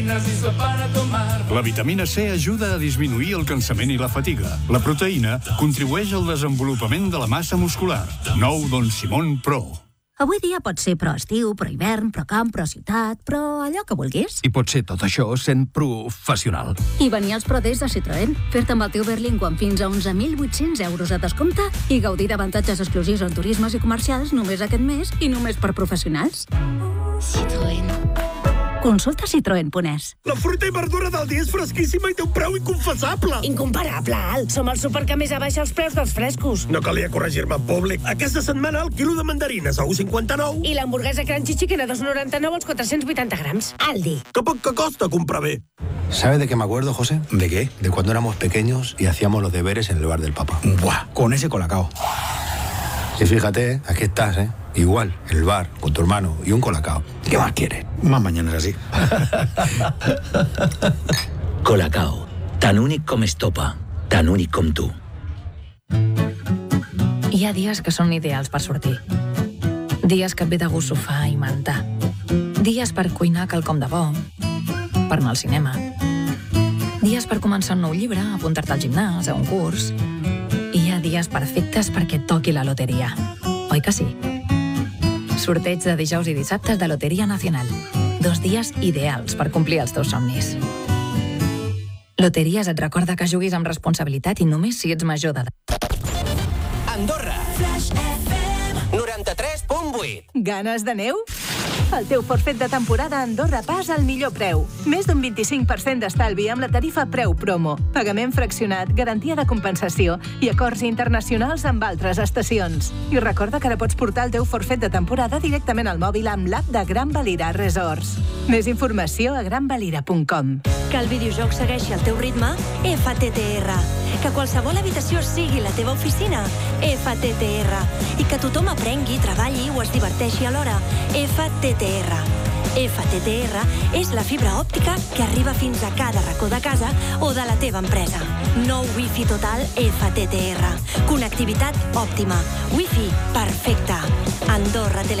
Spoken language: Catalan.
La vitamina C ajuda a disminuir el cansament i la fatiga. La proteïna contribueix al desenvolupament de la massa muscular. Nou Don Simón Pro. Avui dia pot ser pro estiu, pro hivern, pro camp, pro ciutat, pro allò que vulguis. I pot ser tot això sent professional. I venir als Pro Days de Citroën, fer-te amb el teu Berlingo amb fins a 11.800 euros de descompte i gaudir d'avantatges exclusius en turismes i comercials només aquest mes i només per professionals. Citroën. Consulta citroen.es. La fruita i verdura del dia és fresquíssima i té un preu inconfessable. Incomparable, Al. Som el súper que més abaixa els preus dels frescos. No calia corregir-me en públic. Aquesta setmana el quilo de mandarines a 1,59. I l'hamburguesa Crunchy Chicken a 2,99 als 480 grams. Aldi. Que poc que costa comprar bé. ¿Sabes de qué me acuerdo, José? ¿De qué? De cuando éramos pequeños y hacíamos los deberes en el bar del papá. Buah, con ese colacao. Y fíjate, aquí estás, ¿eh? Igual, el bar, con tu hermano y un colacao. ¿Qué más quieres? Más mañanas así. Colacao, tan únic com Estopa, tan únic com tu. Hi ha dies que són ideals per sortir. Dies que et ve de gust sofà i mentar. Dies per cuinar quelcom de bo, per anar al cinema. Dies per començar un nou llibre, apuntar-te al gimnàs, a un curs. I hi ha dies perfectes perquè et toqui la loteria. Oi que sí? Sorteig de dijous i dissabtes de Loteria Nacional. 2 dies ideals per complir els teus somnis. Loteries et recorda que juguis amb responsabilitat i només si ets major d'edat. Andorra. Flash FM 93.8. Ganes de neu? El teu forfet de temporada a Andorra Pas al millor preu. Més d'un 25% d'estalvi amb la tarifa preu promo. Pagament fraccionat, garantia de compensació i acords internacionals amb altres estacions. I recorda que ara pots portar el teu forfet de temporada directament al mòbil amb l'app de Gran Valira Resorts. Més informació a granvalira.com. Que el videojoc segueixi el teu ritme? FTTR. Que qualsevol habitació sigui la teva oficina? FTTR. I que tothom aprengui, treballi o es diverteixi alhora? FTTR. FTTR és la fibra òptica que arriba fins a cada racó de casa o de la teva empresa. Nou Wi-Fi total FTTR. Connectivitat òptima. Wi-Fi perfecte. Andorra Tele